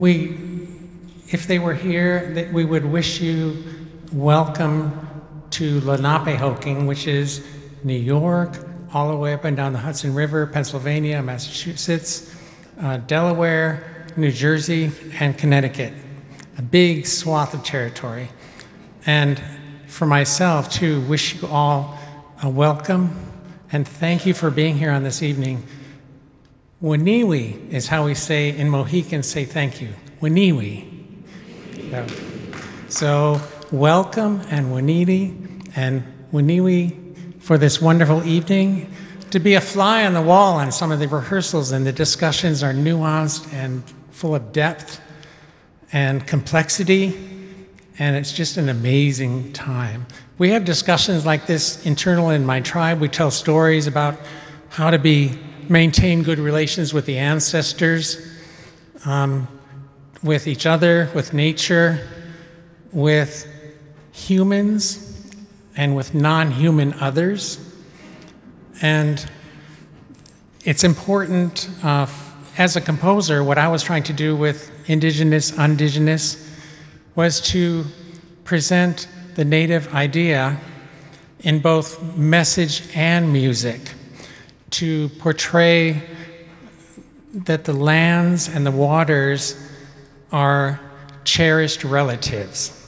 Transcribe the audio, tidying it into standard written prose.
If they were here, we would wish you welcome to Lenapehoking, which is New York, all the way up and down the Hudson River, Pennsylvania, Massachusetts, Delaware, New Jersey, and Connecticut. A big swath of territory. And for myself, too, wish you all a welcome and thank you for being here on this evening. Waniwi is how we say in Mohican, say thank you. Waniwi. So welcome and Waniwi for this wonderful evening. To be a fly on the wall on some of the rehearsals, and the discussions are nuanced and full of depth and complexity, and it's just an amazing time. We have discussions like this internal in my tribe. We tell stories about how to maintain good relations with the ancestors, with each other, with nature, with humans, and with non-human others. And it's important, as a composer, what I was trying to do with Indigenous, Undigenous, was to present the Native idea in both message and music, to portray that the lands and the waters are cherished relatives.